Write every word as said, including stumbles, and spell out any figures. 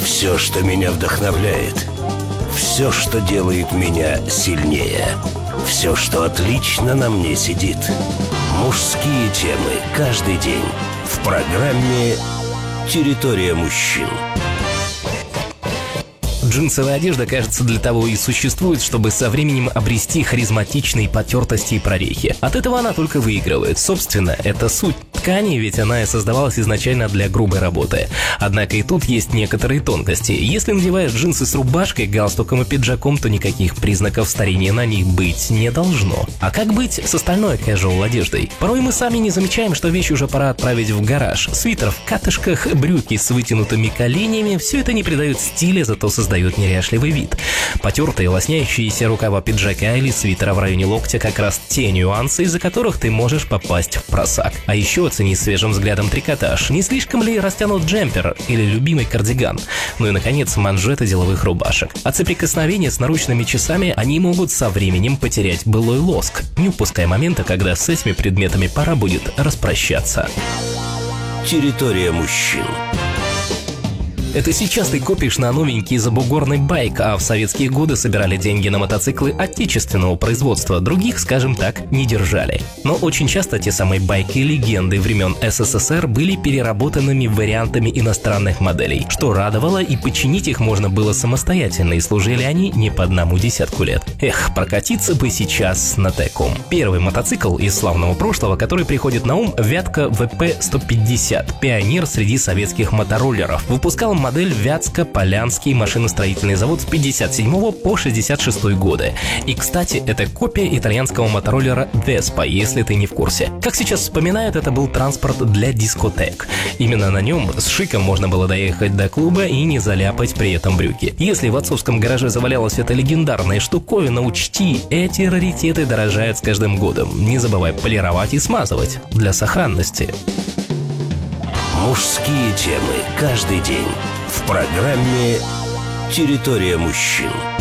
Все, что меня вдохновляет. Все, что делает меня сильнее. Все, что отлично на мне сидит. Мужские темы каждый день в программе «Территория мужчин». Джинсовая одежда, кажется, для того и существует, чтобы со временем обрести харизматичные потертости и прорехи. От этого она только выигрывает. Собственно, это суть ткани, ведь она и создавалась изначально для грубой работы. Однако и тут есть некоторые тонкости. Если надеваешь джинсы с рубашкой, галстуком и пиджаком, то никаких признаков старения на них быть не должно. А как быть с остальной casual одеждой? Порой мы сами не замечаем, что вещь уже пора отправить в гараж. Свитер в катышках, брюки с вытянутыми коленями – все это не придает стиля, зато создает неряшливый вид. Потертые, лоснящиеся рукава пиджака или свитера в районе локтя как раз те нюансы, из-за которых ты можешь попасть в просак. А еще оцени свежим взглядом трикотаж. Не слишком ли растянут джемпер или любимый кардиган? Ну и, наконец, манжеты деловых рубашек. От соприкосновения с наручными часами они могут со временем потерять былой лоск, не упуская момента, когда с этими предметами пора будет распрощаться. Территория мужчин. Это сейчас ты копишь на новенький забугорный байк, а в советские годы собирали деньги на мотоциклы отечественного производства, других, скажем так, не держали. Но очень часто те самые байки-легенды времен СССР были переработанными вариантами иностранных моделей, что радовало, и починить их можно было самостоятельно, и служили они не по одному десятку лет. Эх, прокатиться бы сейчас на таком. Первый мотоцикл из славного прошлого, который приходит на ум, Вятка вэ пэ сто пятьдесят, пионер среди советских мотороллеров. Выпускал модель Вятско-Полянский машиностроительный завод с пятьдесят седьмого по шестьдесят шестой годы. И, кстати, это копия итальянского мотороллера Vespa, если ты не в курсе. Как сейчас вспоминают, это был транспорт для дискотек. Именно на нем с шиком можно было доехать до клуба и не заляпать при этом брюки. Если в отцовском гараже завалялась эта легендарная штуковина, учти, эти раритеты дорожают с каждым годом. Не забывай полировать и смазывать для сохранности. Мужские темы каждый день в программе «Территория мужчин».